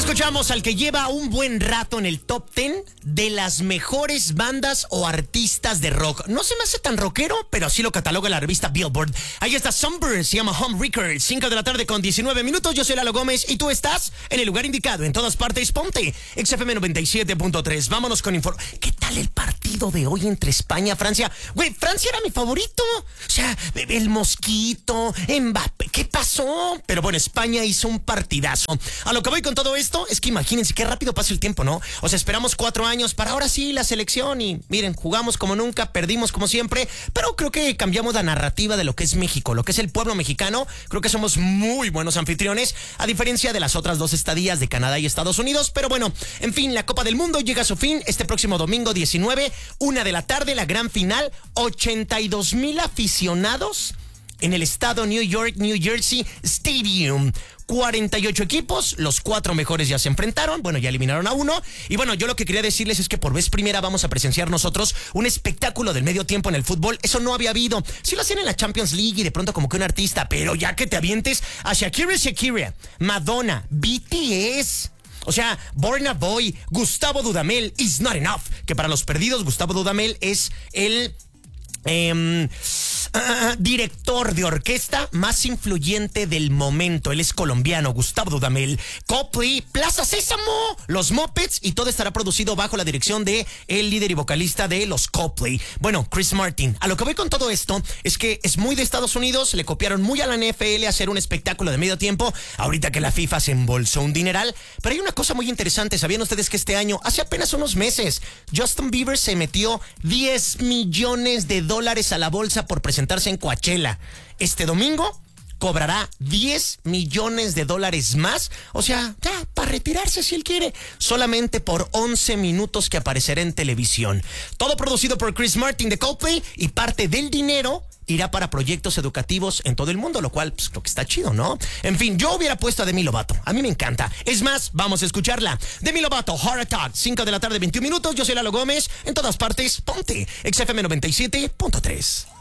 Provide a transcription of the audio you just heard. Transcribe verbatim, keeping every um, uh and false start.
Escuchamos al que lleva un buen rato en el top diez de las mejores bandas o artistas de rock. No se me hace tan rockero, pero así lo cataloga la revista Billboard. Ahí está Sunburn, se llama Home Records. cinco de la tarde con diecinueve minutos. Yo soy Lalo Gómez y tú estás en el lugar indicado. En todas partes, ponte X F M noventa y siete punto tres. Vámonos con info. ¿Qué tal el partido de hoy entre España y Francia? Güey, Francia era mi favorito. O sea, el Mosquito, Mbappé. ¿Qué pasó? Pero bueno, España hizo un partidazo. A lo que voy con todo esto es que imagínense qué rápido pasa el tiempo, ¿no? O sea, esperamos cuatro años para ahora sí la selección y miren, jugamos como nunca, perdimos como siempre, pero creo que cambiamos la narrativa de lo que es México, lo que es el pueblo mexicano. Creo que somos muy buenos anfitriones, a diferencia de las otras dos estadías de Canadá y Estados Unidos. Pero bueno, en fin, la Copa del Mundo llega a su fin este próximo domingo diecinueve, una de la tarde, la gran final, ochenta y dos mil aficionados en el estado New York, New Jersey Stadium. cuarenta y ocho equipos, los cuatro mejores ya se enfrentaron, bueno, ya eliminaron a uno, y bueno, yo lo que quería decirles es que por vez primera vamos a presenciar nosotros un espectáculo del medio tiempo en el fútbol. Eso no había habido, sí lo hacían en la Champions League y de pronto como que un artista, pero ya que te avientes a Shakira Shakira, Madonna, B T S... O sea, Burna Boy, Gustavo Dudamel, Is Not Enough, que para los perdidos Gustavo Dudamel es el... Eh, uh, director de orquesta más influyente del momento. Él es colombiano, Gustavo Dudamel. Coldplay, Plaza Sésamo, los Muppets, y todo estará producido bajo la dirección de el líder y vocalista de los Coldplay. Bueno, Chris Martin. A lo que voy con todo esto es que es muy de Estados Unidos, le copiaron muy a la N F L hacer un espectáculo de medio tiempo, ahorita que la FIFA se embolsó un dineral. Pero hay una cosa muy interesante, ¿sabían ustedes que este año, hace apenas unos meses, Justin Bieber se metió diez millones de dólares a la bolsa por presentarse en Coachella? Este domingo cobrará diez millones de dólares más, o sea, ya, para retirarse si él quiere, solamente por once minutos que aparecerá en televisión. Todo producido por Chris Martin de Coldplay, y parte del dinero irá para proyectos educativos en todo el mundo, lo cual, pues, creo que está chido, ¿no? En fin, yo hubiera puesto a Demi Lovato. A mí me encanta. Es más, vamos a escucharla. Demi Lovato, Heart Attack, cinco de la tarde, veintiún minutos. Yo soy Lalo Gómez. En todas partes, ponte X F M noventa y siete punto tres.